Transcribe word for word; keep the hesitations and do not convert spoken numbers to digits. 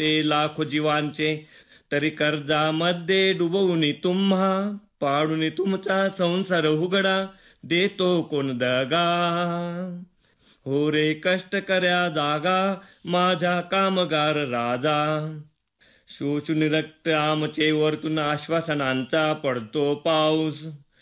खाते लाखो जीवांचे, तरी कर्जामध्ये डुबवून तुम्हा पाडून तुमचा संसार उघडा देतो कोण दगा. हो रे कष्ट कर्या जागा माझ्या कामगार राजा, शोषून रक्त आमचे वरतून आश्वासनांचा पडतो पाऊस.